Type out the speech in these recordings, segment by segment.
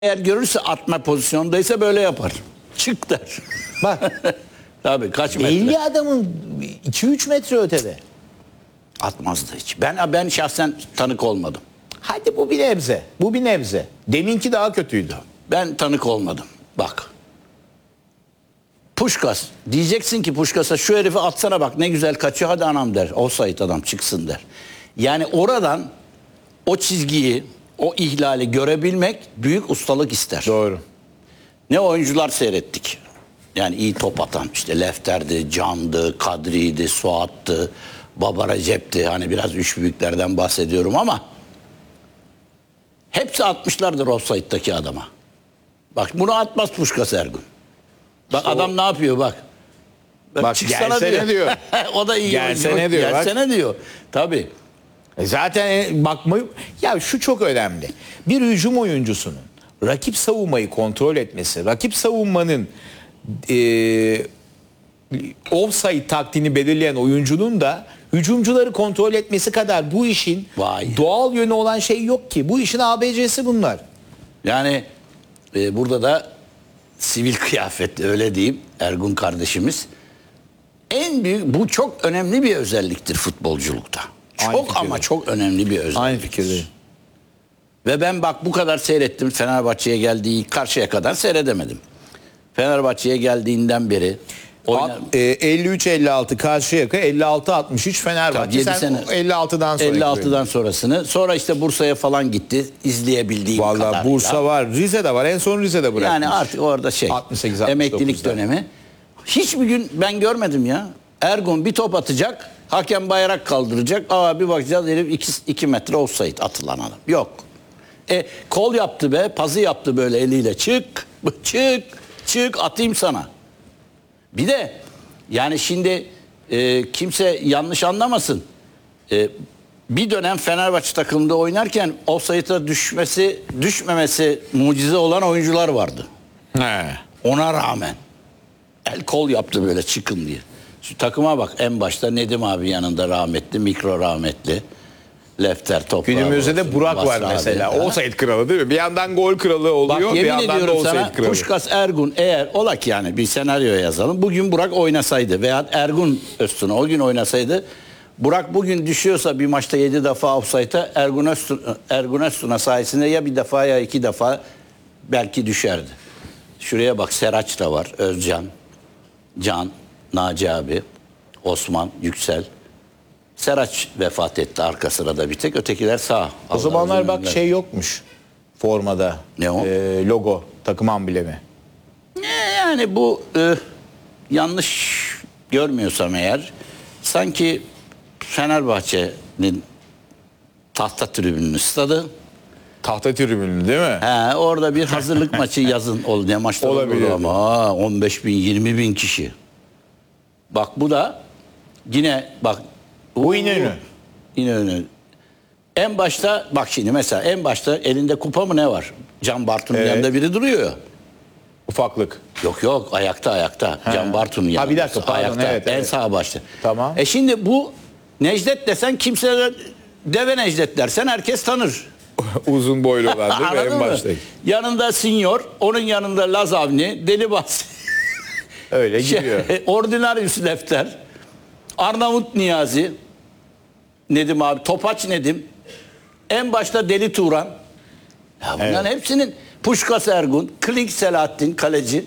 Eğer görürse atma pozisyondaysa böyle yapar. Çık der. Bak Tabii kaç metre? 50 adamın 2-3 metre ötede. Atmazdı hiç. Ben şahsen tanık olmadım. Hadi bu bir nebze. Bu bir nebze. Deminki daha kötüydü. Ben tanık olmadım. Bak. Puşkas. Diyeceksin ki Puşkas'a şu herifi atsana bak ne güzel kaçıyor hadi anam der. Offside adam çıksın der. Yani oradan o çizgiyi, o ihlali görebilmek büyük ustalık ister. Doğru. Ne oyuncular seyrettik. Yani iyi top atan işte Lefter'di, Can'dı, Kadri'ydi, Suat'tı, Baba Recep'ti. Hani biraz üç büyüklerden bahsediyorum ama hepsi atmışlardır offside'daki adama. Bak bunu atmaz Puşkas Ergun. Bak adam ne yapıyor bak. Bak çıksana gelsene diyor. O da iyi. Gelsene oyuncu. diyor, bak. Gelsene diyor. Tabii. Zaten bakmayı... Ya şu çok önemli. Bir hücum oyuncusunun rakip savunmayı kontrol etmesi, rakip savunmanın offside taktiğini belirleyen oyuncunun da hücumcuları kontrol etmesi kadar bu işin doğal yönü olan şey yok ki. Bu işin ABC'si bunlar. Yani burada da sivil kıyafet öyle diyeyim Ergun kardeşimiz. En büyük bu çok önemli bir özelliktir futbolculukta. Çok ama çok önemli bir özellik. Aynı fikirdeyim. Ve ben bak bu kadar seyrettim. Fenerbahçe'ye geldiği karşıya kadar seyredemedim. Fenerbahçe'ye geldiğinden beri 53-56 Karşıyaka, 56-63 Fenerbahçe. Sen sene 56'dan sonra 56'dan sonrasını. Sonra işte Bursa'ya falan gitti izleyebildiğim kadarıyla. Vallahi Bursa var, Rize'de var. En son Rize'de bırakmış. Yani artık orada 68-69'da. emeklilik dönemi. Hiçbir gün ben görmedim ya. Ergun bir top atacak, hakem bayrak kaldıracak. Bir bakacağız herif 2 metre offside atılan adam. Yok. Kol yaptı be, pazı yaptı böyle eliyle. Çık atayım sana. Bir de yani şimdi kimse yanlış anlamasın. Bir dönem Fenerbahçe takımında oynarken offside'a düşmemesi mucize olan oyuncular vardı. He. Ona rağmen el kol yaptı böyle çıkın diye. Şu takıma bak en başta Nedim abi yanında rahmetli, Mikro rahmetli. Lefter toprağı. Günümüzde de Burak Basri var mesela. abi. Offside kralı değil mi? Bir yandan gol kralı oluyor, Bak bir yemin yandan da ediyorum offside sana kralı. Puşkas Ergun eğer ola ki yani bir senaryo yazalım. Bugün Burak oynasaydı veya Ergun Öztun'a o gün oynasaydı Burak bugün düşüyorsa bir maçta 7 defa offside'a Ergun Öztun'a sayesinde ya bir defa ya 2 defa belki düşerdi. Şuraya bak Seraç da var. Özcan, Can, Naci abi, Osman, Yüksel. Seraç vefat etti arka sırada bir tek. Ötekiler sağ. O zamanlar bak şey yokmuş formada. Ne o? Logo, takım amblemi. Yani bu yanlış görmüyorsam eğer sanki Fenerbahçe'nin tahta tribünün stadı. Tahta tribünü değil mi? Orada bir hazırlık maçı yazın oldu. Ne maçlar Olabilir ama 15 bin 20 bin kişi. Bak bu da yine bak. Bu İnönü. İnönü. En başta bak şimdi mesela en başta elinde kupa mı ne var? Can Bartu'nun yanında biri duruyor. Ufaklık. Yok ayakta. Can Bartu'nun yanında. Bir dakika pardon ayakta. evet. En sağ başta. Tamam. Şimdi bu Necdet desen kimse Deve Necdet dersen herkes tanır. Uzun boylu olan değil mi? Anladın En mı? baştaki. Yanında Sinyor, onun yanında Lazavni, Delibas. Öyle gidiyor. Ordinarius Lefter, Arnavut Niyazi, Nedim abi, Topaç Nedim, en başta Deli Turan. Ya bunların hepsinin Puşkas Ergun, Klink Selahattin kaleci,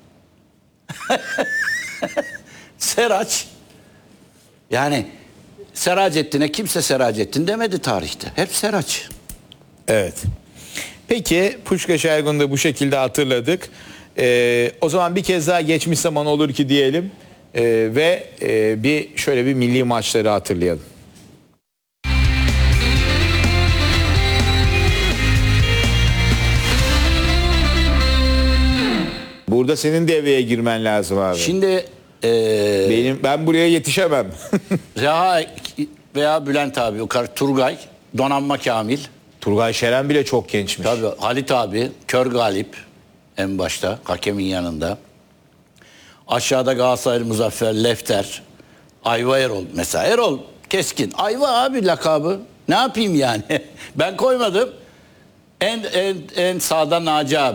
Seraç. Yani Seracettin'e kimse Seracettin demedi tarihte. Hep Seraç. Evet. Peki Puşkas Ergun'u da bu şekilde hatırladık. O zaman bir kez daha geçmiş zaman olur ki diyelim ve şöyle bir milli maçları hatırlayalım. Burada senin devreye girmen lazım abi. Şimdi Ben buraya yetişemem. Reha veya Bülent abi, o kadar Turgay, Donanma Kamil. Turgay Şeren bile çok gençmiş. Tabii Halit abi, Kör Galip en başta hakemin yanında. Aşağıda Galatasaray Muzaffer, Lefter, Ayva Erol. Mesela Erol Keskin. Ayva abi lakabı. Ne yapayım yani? Ben koymadım. En sağda Naci abi.